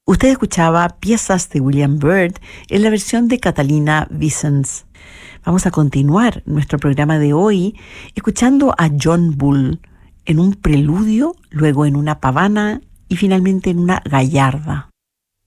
Usted escuchaba piezas de William Byrd en la versión de Catalina Vicens. Vamos a continuar nuestro programa de hoy escuchando a John Bull en un preludio, luego en una pavana y finalmente en una gallarda.